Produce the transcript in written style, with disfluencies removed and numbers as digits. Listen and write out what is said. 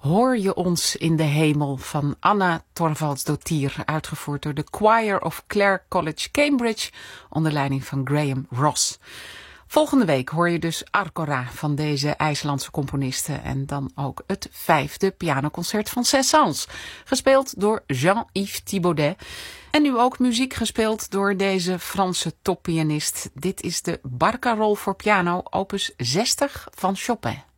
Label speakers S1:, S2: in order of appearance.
S1: Hoor je ons in de hemel van Anna Thorvaldsdottir, uitgevoerd door de Choir of Clare College Cambridge onder leiding van Graham Ross. Volgende week hoor je dus Arcora van deze IJslandse componiste en dan ook het 5e pianoconcert van Saint-Saëns, gespeeld door Jean-Yves Thibaudet. En nu ook muziek gespeeld door deze Franse toppianist. Dit is de Barcarolle voor piano, opus 60 van Chopin.